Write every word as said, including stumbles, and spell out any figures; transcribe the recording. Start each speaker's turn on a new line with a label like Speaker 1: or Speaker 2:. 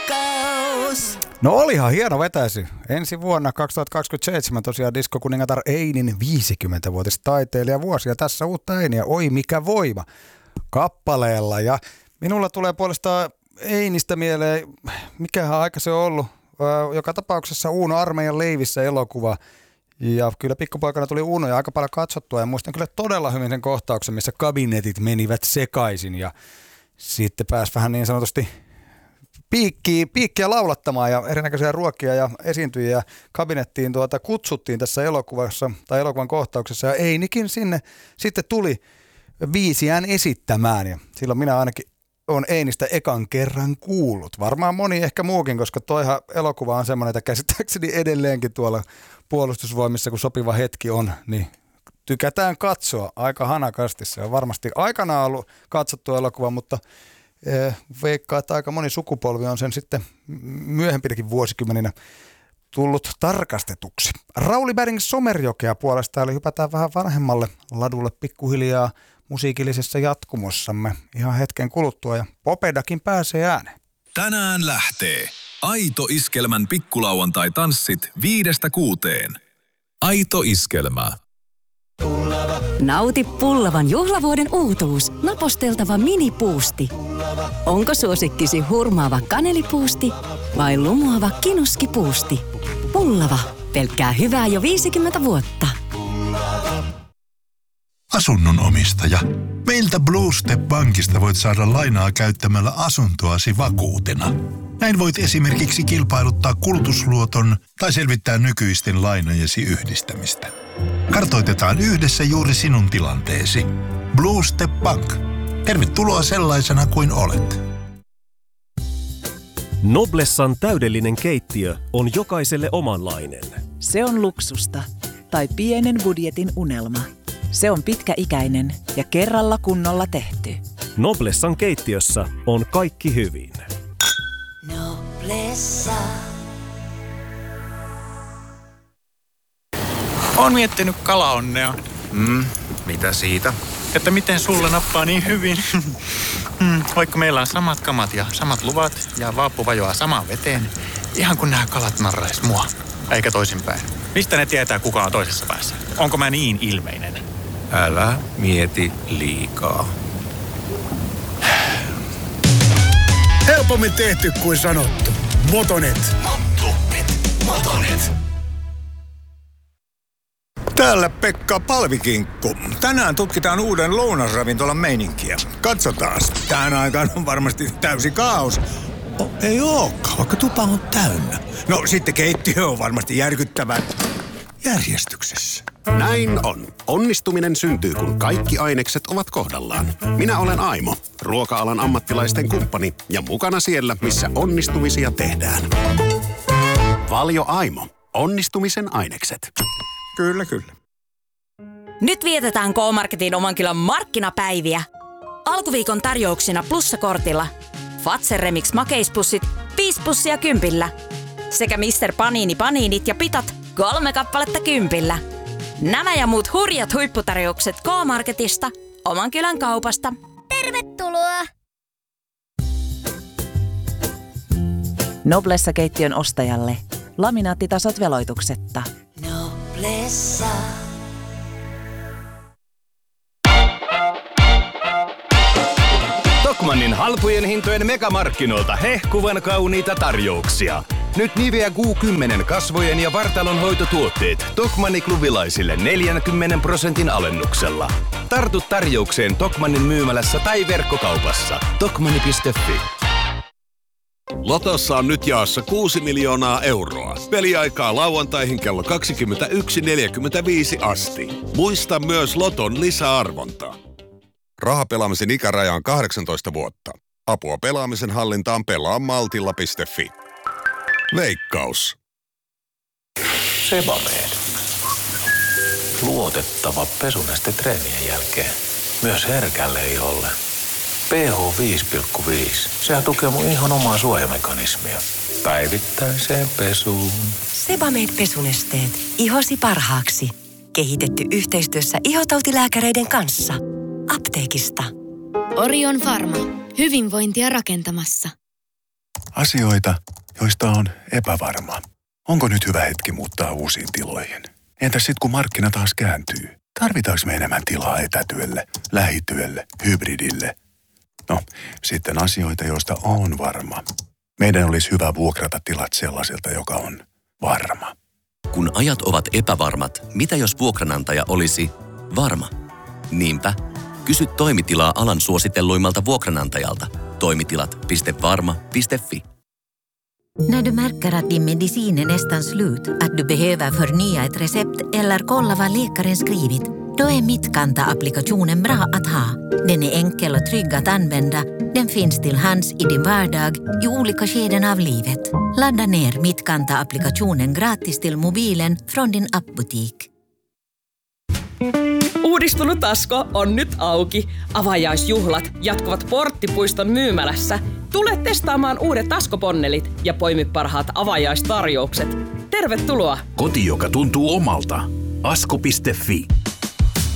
Speaker 1: Veikkaus!
Speaker 2: No olihan hieno vetäisy. Ensi vuonna kaksituhattakaksikymmentäseitsemän tosiaan diskokuningatar Einin viisikymmentävuotistaiteilija vuosi ja tässä uutta Einiä, Oi mikä voima, kappaleella. Ja minulla tulee puolestaan Einistä mieleen, mikähän aika se on ollut, joka tapauksessa Uuno Armeijan leivissä elokuva. Ja kyllä pikkupoikana tuli Uunoja aika paljon katsottua ja muistan kyllä todella hyvin sen kohtauksen, missä kabinetit menivät sekaisin ja sitten pääsi vähän niin sanotusti piikkiä, piikkiä laulattamaan ja erinäköisiä ruokia ja esiintyjiä kabinettiin tuota kutsuttiin tässä elokuvassa tai elokuvan kohtauksessa ja Einikin sinne sitten tuli biisiään esittämään ja silloin minä ainakin olen Einistä ekan kerran kuullut. Varmaan moni ehkä muukin, koska toihan elokuva on semmoinen, että käsittääkseni edelleenkin tuolla puolustusvoimissa, kun sopiva hetki on, niin tykätään katsoa aika hanakasti. Se on varmasti aikanaan ollut katsottu elokuva, mutta eh, veikkaa, että aika moni sukupolvi on sen sitten myöhempinäkin vuosikymmeninä tullut tarkastetuksi. Rauli Bergin Somerjokea puolestaan, eli hypätään vähän vanhemmalle ladulle pikkuhiljaa musiikillisessa jatkumossamme ihan hetken kuluttua ja Popedakin pääsee ääneen.
Speaker 3: Tänään lähtee Aito Iskelmän pikkulauantai-tanssit viidestä kuuteen. Aito Iskelmä.
Speaker 1: Nauti Pullavan juhlavuoden uutuus, naposteltava minipuusti. Onko suosikkisi hurmaava kanelipuusti vai lumoava kinuskipuusti? Pullava, pelkkää hyvää jo viisikymmentä vuotta.
Speaker 4: Asunnon omistaja. Meiltä Blue Step Bankista voit saada lainaa käyttämällä asuntoasi vakuutena. Näin voit esimerkiksi kilpailuttaa kulutusluoton tai selvittää nykyisten lainojesi yhdistämistä. Kartoitetaan yhdessä juuri sinun tilanteesi. Blue Step Bank. Tervetuloa sellaisena kuin olet.
Speaker 5: Noblessan täydellinen keittiö on jokaiselle omanlainen.
Speaker 6: Se on luksusta tai pienen budjetin unelma. Se on pitkäikäinen ja kerralla kunnolla tehty.
Speaker 5: Noblessan keittiössä on kaikki hyvin.
Speaker 1: Noblessa.
Speaker 7: Oon miettinyt kalaonnea.
Speaker 8: Mm, mitä siitä?
Speaker 7: Että miten sulle nappaa niin hyvin. mm, vaikka meillä on samat kamat ja samat luvat ja vaappu vajoaa samaan veteen. Ihan kun nämä kalat narrais mua. Eikä toisinpäin. Mistä ne tietää, kuka on toisessa päässä? Onko mä niin ilmeinen?
Speaker 8: Älä mieti liikaa.
Speaker 9: Helpommin tehty kuin sanottu. Motonet.
Speaker 8: Motonet. Motonet. Täällä Pekka Palvikinkku. Tänään tutkitaan uuden lounasravintolan meininkiä. Katsotaan. Tähän aikaan on varmasti täysi kaos. Oh, ei ookaan, vaikka tupa on täynnä. No sitten keittiö on varmasti järkyttävän järjestyksessä.
Speaker 10: Näin on. Onnistuminen syntyy, kun kaikki ainekset ovat kohdallaan. Minä olen Aimo, ruoka-alan ammattilaisten kumppani ja mukana siellä, missä onnistumisia tehdään. Valio Aimo. Onnistumisen ainekset.
Speaker 8: Kyllä, kyllä.
Speaker 11: Nyt vietetään K-Marketin oman kylän markkinapäiviä. Alkuviikon tarjouksina plussakortilla. Fazer Remix makeispussit, viisi pussia kympillä. Sekä mister Panini Paninit ja pitat, kolme kappaletta kympillä. Nämä ja muut hurjat huipputarjoukset K-Marketista, oman kylän kaupasta.
Speaker 12: Tervetuloa!
Speaker 6: Noblessa-keittiön ostajalle. Laminaattitasot veloituksetta.
Speaker 1: Noblessa.
Speaker 13: Tokmannin halpujen hintojen megamarkkinoilta hehkuvan kauniita tarjouksia. Nyt Nivea Q kymmenen kasvojen ja vartalon hoitotuotteet Tokmanni-klubilaisille neljänkymmenen prosentin alennuksella. Tartu tarjoukseen Tokmannin myymälässä tai verkkokaupassa. Tokmanni piste fi.
Speaker 14: Lotossa on nyt jaossa kuusi miljoonaa euroa. Peliaikaa lauantaihin kello kaksikymmentäyksi neljäkymmentäviisi asti. Muista myös Loton lisäarvonta. Rahapelaamisen ikäraja on kahdeksantoista vuotta. Apua pelaamisen hallintaan pelaa maltilla piste fi. Veikkaus.
Speaker 15: Sebamed. Luotettava pesuneste treenien jälkeen. Myös herkälle iholle. pH viisi pilkku viisi. Sehän tukee mun ihon omaa suojamekanismia. Päivittäiseen pesuun.
Speaker 1: Sebamed pesunesteet. Ihosi parhaaksi. Kehitetty yhteistyössä ihotautilääkäreiden kanssa. Apteekista.
Speaker 12: Orion Pharma. Hyvinvointia rakentamassa. Asioita, joista on epävarma. Onko nyt hyvä hetki muuttaa uusiin tiloihin? Entäs sitten kun markkina taas kääntyy? Tarvitaanko me enemmän tilaa etätyölle, lähityölle, hybridille? No, sitten asioita, joista on varma. Meidän olisi hyvä vuokrata tilat sellaiselta, joka on varma.
Speaker 16: Kun ajat ovat epävarmat, mitä jos vuokranantaja olisi varma? Niinpä, kysy toimitilaa alan suositelluimmalta vuokranantajalta. toimitilat piste varma piste fi.
Speaker 17: När du märker att din medicin är nästan slut, att du behöver förnya ett recept eller kolla vad läkaren skrivit, då är Mittkanta-applikationen bra att ha. Den är enkel och trygg att använda. Den finns till hands i din vardag i olika skeden av livet. Ladda ner Mittkanta-applikationen gratis till mobilen från din appbutik.
Speaker 18: Uudistunut Asko on nyt auki. Avajaisjuhlat jatkuvat Porttipuiston myymälässä. Tule testaamaan uudet Asko-ponnelit ja poimi parhaat avajaistarjoukset. Tervetuloa!
Speaker 19: Koti, joka tuntuu omalta. asko piste fi